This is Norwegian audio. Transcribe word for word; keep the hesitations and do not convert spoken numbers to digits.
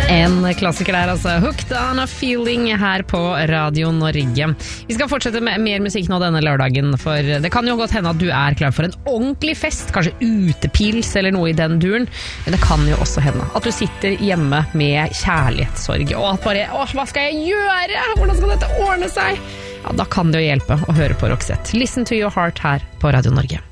En klassiker der, altså. Hooked on a feeling her på Radio Norge. Vi skal fortsette med mer musikk nå denne lørdagen, for det kan jo godt hende at du er klar for en ordentlig fest, kanskje utepils eller noe i den duren, men det kan jo også hende at du sitter hjemme med kjærlighetssorg, og at bare, åh, hva skal jeg gjøre? Hvordan skal dette ordne seg? Ja, da kan det jo hjelpe å høre på Roxette. Listen to your heart her på Radio Norge.